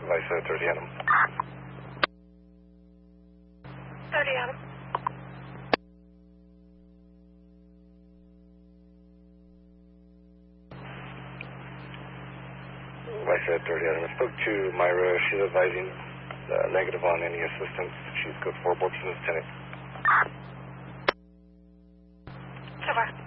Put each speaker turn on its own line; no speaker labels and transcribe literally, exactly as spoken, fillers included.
Vice uh, thirty Adam.
thirty Adam.
Vice uh, thirty Adam. I spoke to Myra. She's advising uh, negative on any assistance. She's good for board from Lieutenant.
So far.